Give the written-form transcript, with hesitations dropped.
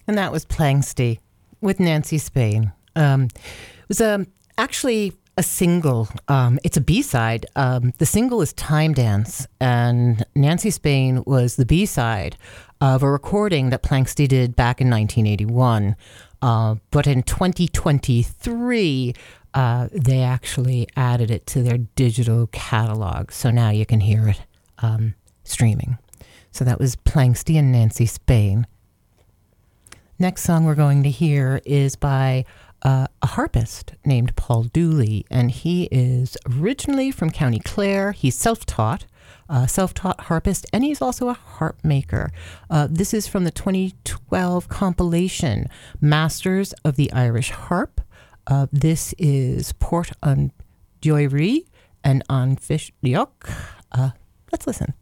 And that was Plangsty with Nancy Spain. It was actually a single. It's a B-side. The single is Time Dance, and Nancy Spain was the B-side of a recording that Plangsty did back in 1981. But in 2023, they actually added it to their digital catalog. So now you can hear it streaming. So that was Plangsty and Nancy Spain. Next song we're going to hear is by a harpist named Paul Dooley, and he is originally from County Clare. He's self-taught harpist, and he's also a harp maker. This is from the 2012 compilation Masters of the Irish Harp. This is Port an Dioirí and an Fish Dioch. Let's listen.